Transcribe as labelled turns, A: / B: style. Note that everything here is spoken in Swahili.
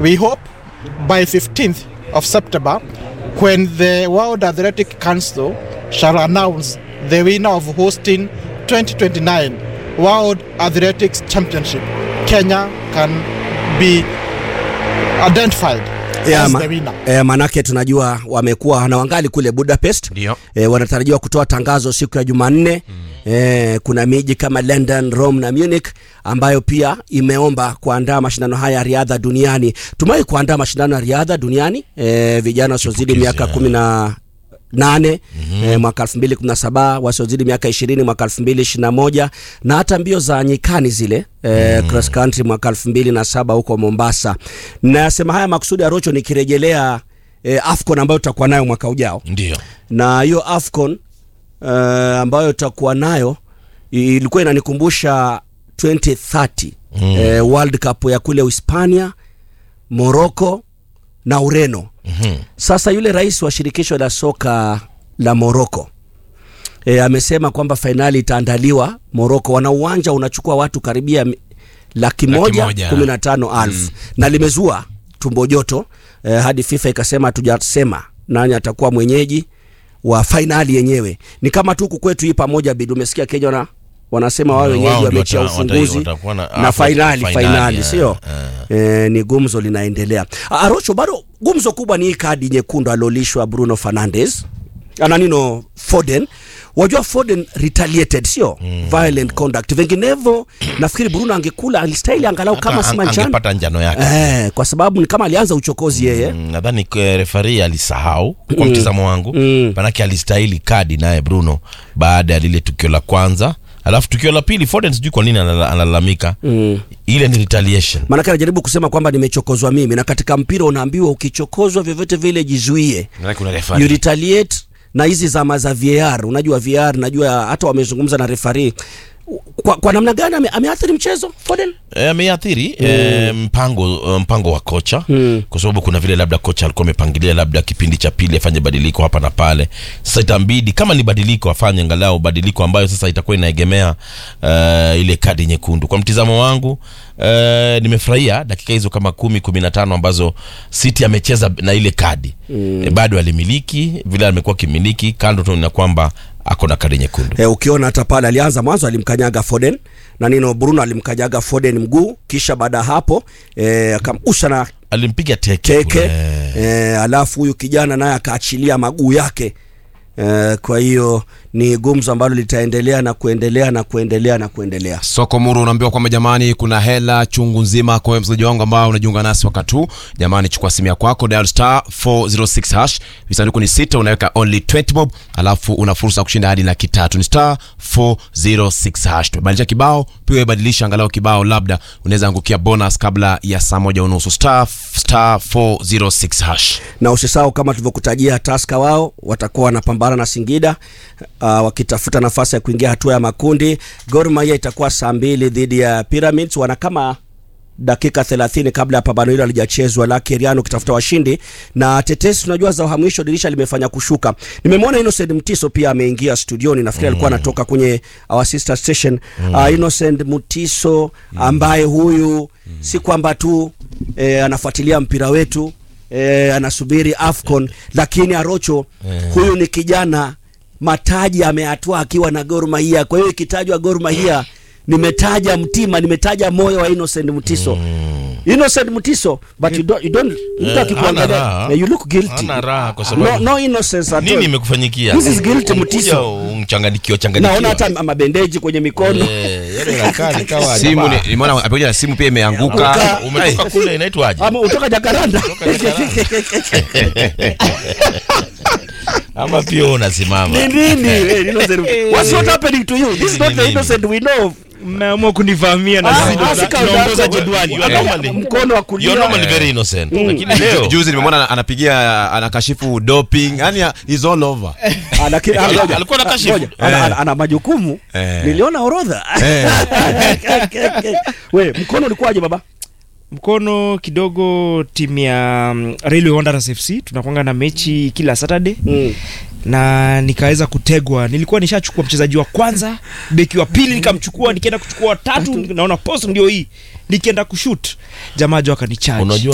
A: We hope by 15th of September, when the World Athletic Council shall announce the winner of hosting 2029 World Athletics Championship, Kenya can be identified as the winner.
B: Manake tunajua wamekuwa na wangali kule Budapest. Wanatarajiwa kutoa tangazo siku ya Jumanne. Kuna miji kama London, Rome na Munich ambayo pia imeomba kuandaa mashindano haya ya riadha duniani. Tumai kuandaa mashindano ya riadha duniani vijana wasiozidi miaka 18 mwaka 2017, wasiozidi miaka 20 mwaka 2021, na hata mbio za nyikani zile cross country mwaka 2007 huko Mombasa. Nasema haya makusudi ya Rocho nikirejelea AFCON ambayo tutakuwa nayo mwaka ujao.
C: Ndio.
B: Na hiyo AFCON ambayo tutakuwa nayo ilikuwa inanikumbusha 2030 World Cup ya kule Hispania, Morocco na Ureno. Sasa yule rais wa shirikisho la soka la Morocco amesema kwamba finali itaandaliwa Morocco. Wana uwanja unachukua watu karibia 115,000 na limezua tumbo joto hadi FIFA ikasema hatujasema nani atakuwa mwenyeji wa finali yenyewe. Ni kama tu kwetu hii pamoja bidi umesikia Kenya wanasema wao wenyeji wa mechi ya ufunguzi na finali sio? Ni gumzo linaendelea. Arocho, bado gumzo kubwa ni kadi nyekundu alolishwa Bruno Fernandes. Ananino Foden. Wajua Foden retaliated sio? Violent conduct. Vinginevyo nafikiri Bruno angekula alistahili angalau kama si manjano.
C: Angepata njano yake.
B: Kwa sababu ni kama alianza uchokozi yeye.
C: Nadhani referee alisahau kwa mtazamo wangu. Manake alistahili kadi naye Bruno baada ya lile tukio la kwanza. Alafu tukio la pili Foden sijui kwa nini analalamika. Ile ni retaliation.
B: Manake anajaribu kusema kwamba nimechokozwa mimi, na katika mpira unaambiwa ukichokozwa vyovyote vile jizuie. You retaliate. Na hizi zama za VAR, unajua VAR, najua hata wamezungumza na referee. Kwa namna gani ameathiri mchezo Foden?
C: Ameathiri mpango wa kocha. Kwa sababu kuna vile labda kocha alikuwa amepangilia labda kipindi cha pili afanye badiliko hapa na pale. Sasa itambidi kama ni badiliko afanye angalau badiliko ambayo sasa itakuwa inaegemea ile kadi nyekundu. Kwa mtizamo wangu nimefurahia dakika hizo kama 10-15 ambazo City amecheza na ile kadi. Bado alimiliki vile amekuwa kimiliki, kando tu na kwamba akona kadi nyekundu.
B: Ukiona hata pale alianza mwanzo alimkanyaga Foden na nino Bruno alimkanyaga Foden mguu, kisha baada hapo akamusha na
C: alimpiga teke.
B: Alafu huyu kijana naye akaachilia maguu yake. Kwa hiyo ni gumzo ambalo litaendelea na kuendelea.
D: Soko Muru unaambiwa kwamba jamani kuna hela chungu nzima kwa msajili wangu ambao unajiunga nasi wakati huu. Jamani chukua simu yako kwako, dial *406#. Visanduku ni 6, unaweka only 20 bob, alafu una fursa kushinda hadi *3. Ni *406#. Tumebadilisha kibao, pia badilisha angalau kibao labda unaweza angukia bonus kabla ya saa 1:30. *406#.
B: Na usisahau kama tulivyokutajia Tusker wao watakuwa wanapambana na Singida wakitafuta nafasi ya kuingia hatua ya makundi. Gor Mahia itakuwa saa 2 dhidi ya Pyramids. Wana kama dakika 30 kabla ya pambano hilo halijachezwa la Keriano kitafuta washindi. Na tetesi tunajua za uhamisho dirisha limefanya kushuka. Nimemwona Innocent Mutiso pia ameingia studioni, nafikiri alikuwa anatoka kwenye our sister station. Innocent Mutiso ambaye huyu si kwamba tu anafuatilia mpira wetu, anasubiri AFCON, lakini Arocho huyu ni kijana mataji ameatoa akiwa na Gor Mahia. Kwa hiyo ikitajwa Gor Mahia nimetaja mtima, nimetaja moyo wa Innocent Mutiso. Innocent Mutiso, but you don't kuangalia, you look guilty.
C: Ana raha kwa sababu
B: no innocence at all.
C: Nini imekufanyikia?
B: This is guilty Mutiso.
C: Mchanganyikio.
B: Naona hata mabendeji kwenye mikono.
C: Yale nakali kawa.
D: Simu nimeona apoja na simu pia imeanguka.
C: Umetoka kule inaitwaje?
B: Ama utoka Jacaranda.
C: Ama pia unasimama.
B: Nini? Innocent. What's what happening to you? This is not the Innocent we know.
E: Mmeamua kunivamia na sisi tunaongoza jedwali.
B: Mkono wa kulia.
C: You're normally very innocent. Lakini leo
D: juzi nimemwona anapigia anakashifu doping. Yaani is all over.
C: Alikuwa anakashifu.
B: Ana majukumu. Niliona orodha. Wewe mkono ulikuwaje baba?
E: Mkono kidogo timu ya Railway Wanderers FC tunakuanga na mechi kila Saturday. Na nikaweza kutegwa. Nilikuwa nishachukua mchezaji wa kwanza, beki wa pili nikamchukua, nikaenda kuchukua wa tatu, naona post ndio hii. Nikienda kushoot, jamaa jo akanichaji.